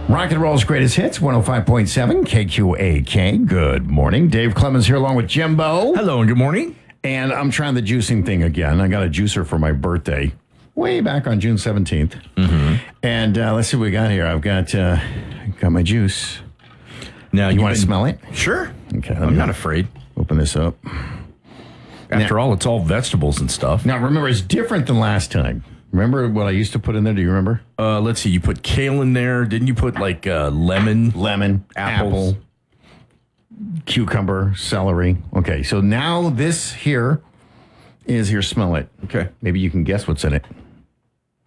Rock and Roll's greatest hits, 105.7 KQAK. Good morning. Dave Clemens here along with Jimbo. Hello and good morning. And I'm trying the juicing thing again. I got a juicer for my birthday way back on June 17th. Mm-hmm. And let's see what we got here. I've got my juice. Now you want to smell it? Sure. Okay. I'm not afraid. Open this up. After all, it's all vegetables and stuff. Now, remember, it's different than last time. Remember what I used to put in there? Do you remember? Let's see. You put kale in there. Didn't you put like lemon, apples, apple, cucumber, celery? Okay, so now this here is here. Smell it. Okay. Maybe you can guess what's in it.